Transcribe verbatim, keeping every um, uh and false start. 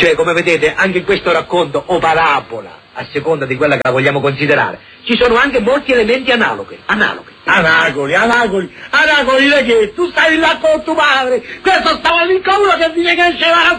Cioè, come vedete, anche in questo racconto o parabola, a seconda di quella che la vogliamo considerare, ci sono anche molti elementi analoghi. Analoghi. Anagoli, Anagoli, Anagoli, lei che tu stai là con tuo padre, questo stava lì con uno che dice che c'era la